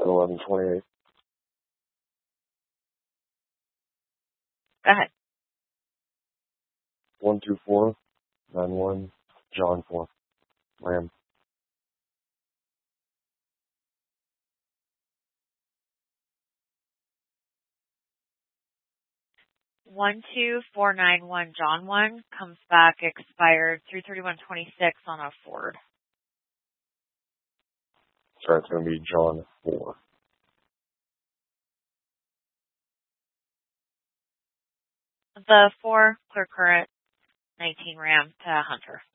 at 11:28. Go ahead. 12491 John 4 Ram. 12491 John 1 comes back expired 3/31/26 on a Ford. Sorry, it's going to be John 4. The 4 clear current 19 Ram to Hunter.